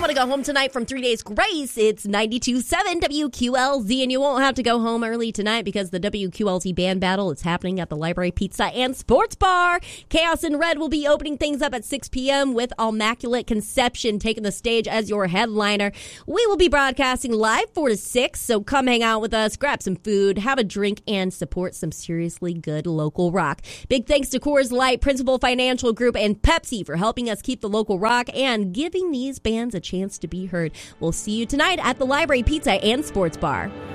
want to go home tonight from 3 Days Grace, it's 92.7 WQLZ, and you won't have to go home early tonight because the WQLZ band battle is happening at the Library Pizza and Sports Bar. Chaos in Red will be opening things up at 6 p.m. with Immaculate Conception taking the stage as your headliner. We will be broadcasting live 4 to 6, so come hang out with us, grab some food, have a drink, and support some seriously good local rock. Big thanks to Coors Light, Principal Financial Group, and Pepsi for helping us keep the local rock and giving these bands a chance to be heard. We'll see you tonight at the Library Pizza and Sports Bar.